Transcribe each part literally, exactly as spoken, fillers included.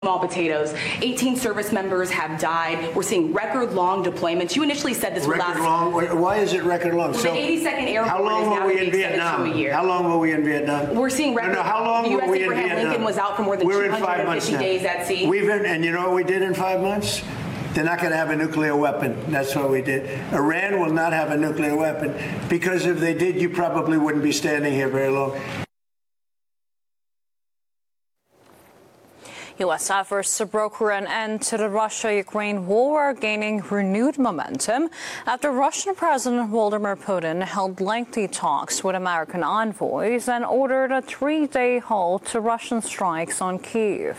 Small potatoes. eighteen service members have died. We're seeing record-long deployments. You initially said this would last. Record long? Why is it record long? Well, so the eighty-second Airborne how long is now were we going in to be extended Vietnam? to a year. How long were we in Vietnam? We're seeing record. No, no, how long the U S were we in Abraham Vietnam? Lincoln was out for more than We're two hundred fifty days at sea. We've been, and you know what we did in five months? They're not going to have a nuclear weapon. That's what we did. Iran will not have a nuclear weapon because if they did, you probably wouldn't be standing here very long. U S efforts to broker an end to the Russia-Ukraine war are gaining renewed momentum after Russian President Vladimir Putin held lengthy talks with American envoys and ordered a three-day halt to Russian strikes on Kyiv.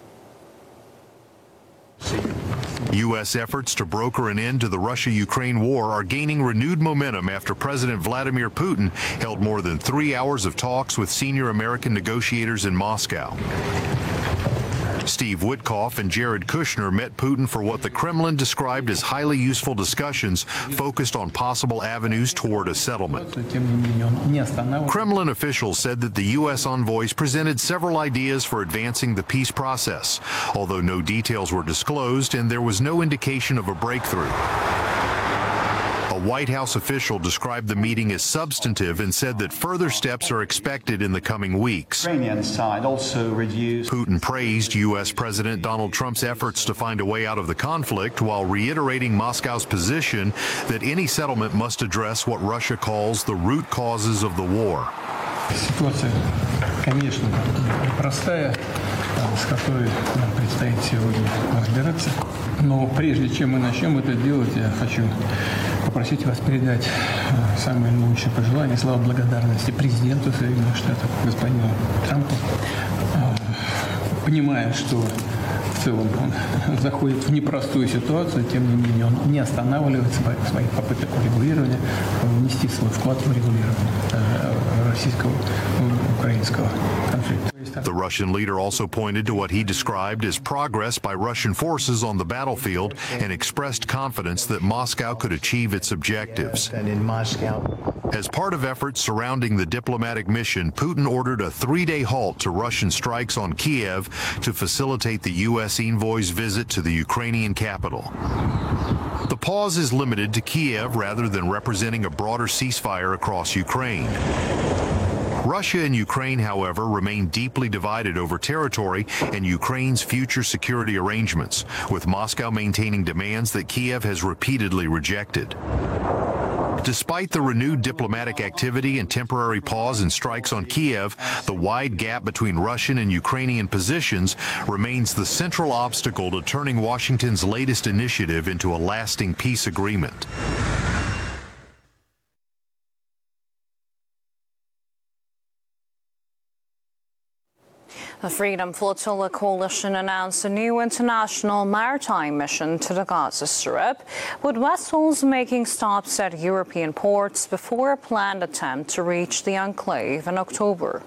U S efforts to broker an end to the Russia-Ukraine war are gaining renewed momentum after President Vladimir Putin held more than three hours of talks with senior American negotiators in Moscow. Steve Witkoff and Jared Kushner met Putin for what the Kremlin described as highly useful discussions focused on possible avenues toward a settlement. Kremlin officials said that the U S envoys presented several ideas for advancing the peace process, although no details were disclosed and there was no indication of a breakthrough. A White House official described the meeting as substantive and said that further steps are expected in the coming weeks. Ukrainian side also reduced. Putin praised U S President Donald Trump's efforts to find a way out of the conflict while reiterating Moscow's position that any settlement must address what Russia calls the root causes of the war. Ситуация, конечно, непростая, с которой нам предстоит сегодня разбираться. Но прежде чем мы начнем это делать, я хочу попросить вас передать самые лучшие пожелания, слова благодарности президенту Соединенных Штатов, господину Трампу, понимая, что в целом он заходит в непростую ситуацию, тем не менее он не останавливается в своих попытках урегулирования, внести свой вклад в урегулирование российско-украинского конфликта. The Russian leader also pointed to what he described as progress by Russian forces on the battlefield and expressed confidence that Moscow could achieve its objectives. As part of efforts surrounding the diplomatic mission, Putin ordered a three-day halt to Russian strikes on Kiev to facilitate the U S envoy's visit to the Ukrainian capital. The pause is limited to Kiev rather than representing a broader ceasefire across Ukraine. Russia and Ukraine, however, remain deeply divided over territory and Ukraine's future security arrangements, with Moscow maintaining demands that Kiev has repeatedly rejected. Despite the renewed diplomatic activity and temporary pause in strikes on Kiev, the wide gap between Russian and Ukrainian positions remains the central obstacle to turning Washington's latest initiative into a lasting peace agreement. The Freedom Flotilla Coalition announced a new international maritime mission to the Gaza Strip, with vessels making stops at European ports before a planned attempt to reach the enclave in October.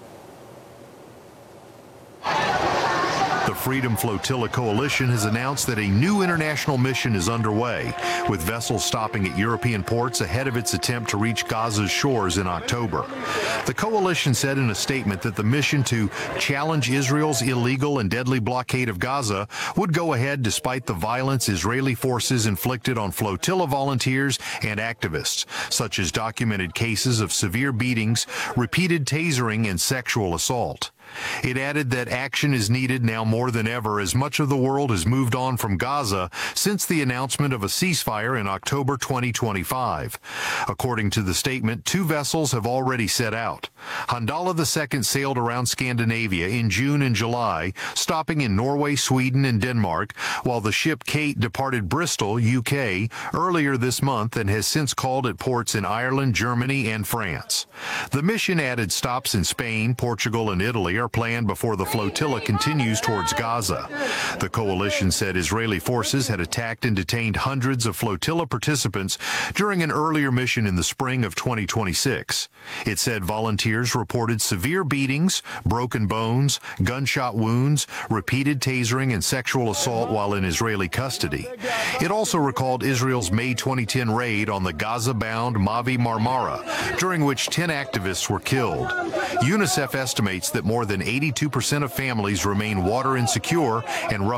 The Freedom Flotilla Coalition has announced that a new international mission is underway, with vessels stopping at European ports ahead of its attempt to reach Gaza's shores in October. The coalition said in a statement that the mission to challenge Israel's illegal and deadly blockade of Gaza would go ahead despite the violence Israeli forces inflicted on flotilla volunteers and activists, such as documented cases of severe beatings, repeated tasering, and sexual assault. It added that action is needed now more than ever as much of the world has moved on from Gaza since the announcement of a ceasefire in October twenty twenty-five. According to the statement, two vessels have already set out. Handala the Second sailed around Scandinavia in June and July, stopping in Norway, Sweden, and Denmark, while the ship Kate departed Bristol, U K, earlier this month and has since called at ports in Ireland, Germany, and France. The mission added stops in Spain, Portugal, and Italy are planned before the flotilla continues towards Gaza. The coalition said Israeli forces had attacked and detained hundreds of flotilla participants during an earlier mission in the spring of twenty twenty-six. It said volunteers reported severe beatings, broken bones, gunshot wounds, repeated tasering, and sexual assault while in Israeli custody. It also recalled Israel's May twenty ten raid on the Gaza-bound Mavi Marmara, during which ten activists were killed. UNICEF estimates that more than more than eighty-two percent of families remain water insecure, and roughly